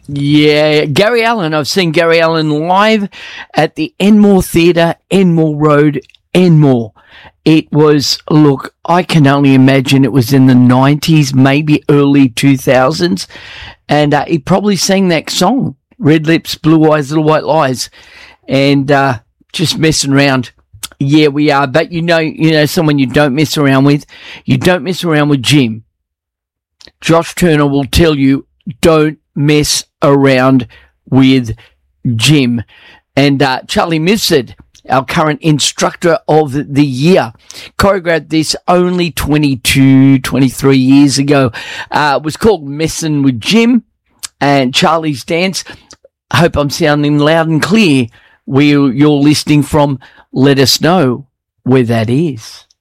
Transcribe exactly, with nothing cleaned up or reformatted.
Yeah, Gary Allan. I've seen Gary Allan live at the Enmore Theatre, Enmore Road, Enmore. It was, look, I can only imagine it was in the nineties, maybe early two thousands. And uh, he probably sang that song, Red Lips, Blue Eyes, Little White Lies. And uh, just messing around. Yeah, we are. But you know, you know, someone you don't mess around with. You don't mess around with Jim. Josh Turner will tell you, don't mess around with Jim. And uh, Charlie Mifsud, our current instructor of the year, choreographed this only twenty-two, twenty-three years ago. Uh, it was called Messin' with Jim and Charlie's Dance. I hope I'm sounding loud and clear where you're listening from. Let us know where that is.